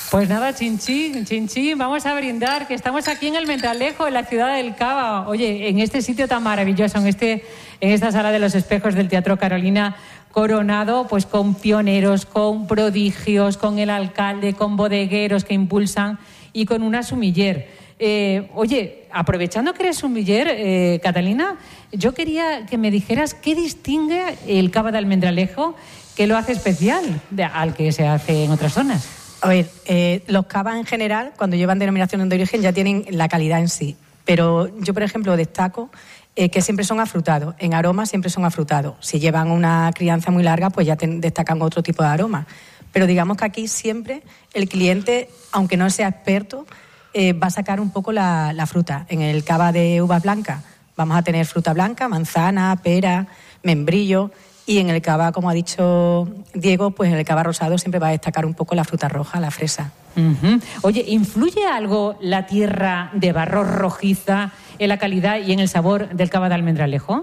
Pues nada, chinchín, vamos a brindar, que estamos aquí en el Mendralejo, en la ciudad del Cava. Oye, en este sitio tan maravilloso, en esta sala de los espejos del Teatro Carolina, coronado pues con pioneros, con prodigios, con el alcalde, con bodegueros que impulsan y con una sumiller. Oye, aprovechando que eres sumiller, Catalina, yo quería que me dijeras qué distingue el Cava de Almendralejo, qué lo hace especial al que se hace en otras zonas. A ver, los cavas en general, cuando llevan denominación de origen, ya tienen la calidad en sí. Pero yo, por ejemplo, destaco que siempre son afrutados. En aroma siempre son afrutados. Si llevan una crianza muy larga, pues ya destacan otro tipo de aroma. Pero digamos que aquí siempre el cliente, aunque no sea experto, va a sacar un poco la fruta. En el cava de uvas blancas vamos a tener fruta blanca, manzana, pera, membrillo. Y en el cava, como ha dicho Diego, pues en el cava rosado siempre va a destacar un poco la fruta roja, la fresa. Uh-huh. Oye, ¿influye algo la tierra de barro rojiza en la calidad y en el sabor del cava de Almendralejo?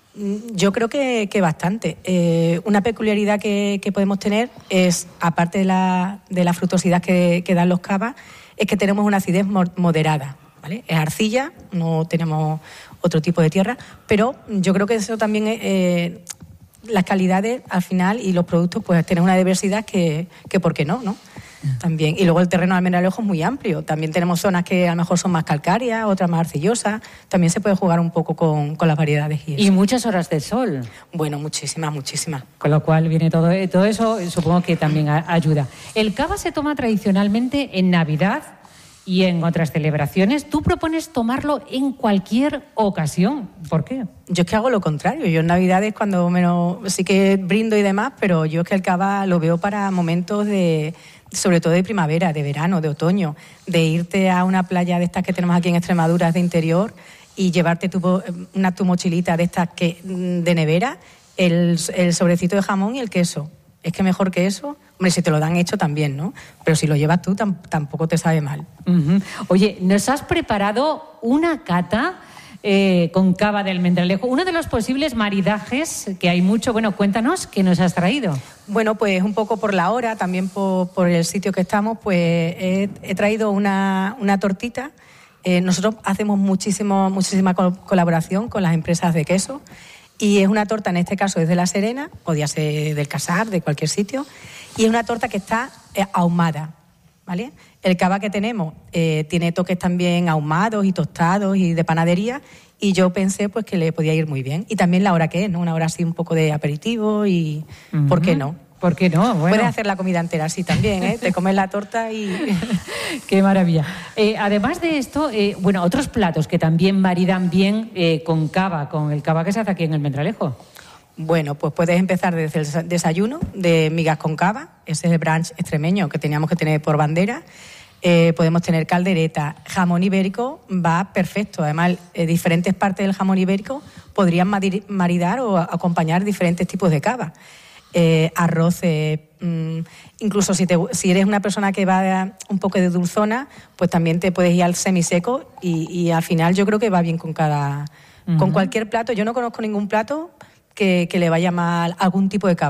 Yo creo que bastante. Una peculiaridad que podemos tener es, aparte de la frutosidad que dan los cavas, es que tenemos una acidez moderada, ¿vale? Es arcilla, no tenemos otro tipo de tierra, pero yo creo que eso también las calidades al final y los productos pues tienen una diversidad que ¿por qué no? También. Y luego el terreno de Almendralejo es muy amplio. También tenemos zonas que a lo mejor son más calcáreas, otras más arcillosas. También se puede jugar un poco con las variedades. Y muchas horas de sol. Bueno, muchísimas. Con lo cual viene todo eso, supongo que también ayuda. El cava se toma tradicionalmente en Navidad y en otras celebraciones. ¿Tú propones tomarlo en cualquier ocasión? ¿Por qué? Yo es que hago lo contrario. Yo en Navidades cuando menos sí que brindo y demás, pero yo es que el cava lo veo para momentos sobre todo de primavera, de verano, de otoño, de irte a una playa de estas que tenemos aquí en Extremadura, de interior, y llevarte tu mochilita de estas de nevera, el sobrecito de jamón y el queso. Es que mejor que eso, hombre, si te lo dan hecho también, ¿no? Pero si lo llevas tú tampoco te sabe mal. Uh-huh. Oye, nos has preparado una cata con cava de Almendralejo, uno de los posibles maridajes, que hay mucho. Bueno, cuéntanos, ¿qué nos has traído? Bueno, pues un poco por la hora, también por el sitio que estamos, pues he traído una tortita. Nosotros hacemos muchísima colaboración con las empresas de queso. Y es una torta, en este caso es de La Serena, podía ser del Casar, de cualquier sitio, y es una torta que está ahumada, ¿vale? El cava que tenemos tiene toques también ahumados y tostados y de panadería, y yo pensé pues que le podía ir muy bien. Y también la hora que es, ¿no? Una hora así un poco de aperitivo y ¿por qué no? ¿Por qué no? Bueno. Puedes hacer la comida entera así también, ¿eh? Te comes la torta y... ¡Qué maravilla! Además de esto, otros platos que también maridan bien con cava, con el cava que se hace aquí en el Mendralejo. Bueno, pues puedes empezar desde el desayuno de migas con cava. Ese es el brunch extremeño que teníamos que tener por bandera. Podemos tener caldereta, jamón ibérico, va perfecto. Además, diferentes partes del jamón ibérico podrían maridar o acompañar diferentes tipos de cava. Arroces, incluso si eres una persona que va un poco de dulzona, pues también te puedes ir al semiseco y al final yo creo que va bien con con cualquier plato. Yo no conozco ningún plato que le vaya mal algún tipo de cava.